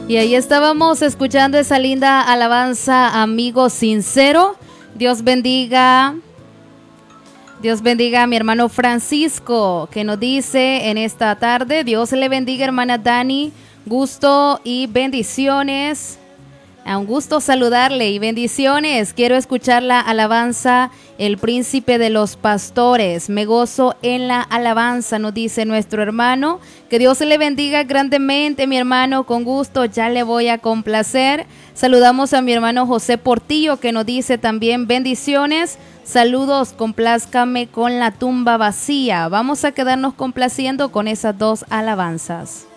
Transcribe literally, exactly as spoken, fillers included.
Y ahí estábamos escuchando esa linda alabanza, amigo sincero. Dios bendiga, Dios bendiga a mi hermano Francisco, que nos dice en esta tarde: Dios le bendiga, hermana Dani, gusto y bendiciones. A un gusto saludarle y bendiciones. Quiero escuchar la alabanza, El Príncipe de los Pastores. Me gozo en la alabanza, nos dice nuestro hermano. Que Dios le bendiga grandemente, mi hermano. Con gusto, ya le voy a complacer. Saludamos a mi hermano José Portillo, que nos dice también bendiciones. Saludos, complázcame con La Tumba Vacía. Vamos a quedarnos complaciendo con esas dos alabanzas.